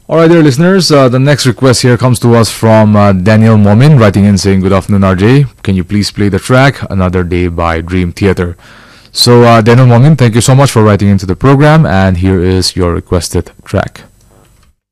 All right, dear listeners, the next request here comes to us from Daniel Momin, writing in saying, "Good afternoon, RJ. Can you please play the track Another Day by Dream Theater?" So, Daniel Momin, thank you so much for writing into the program, and here is your requested track.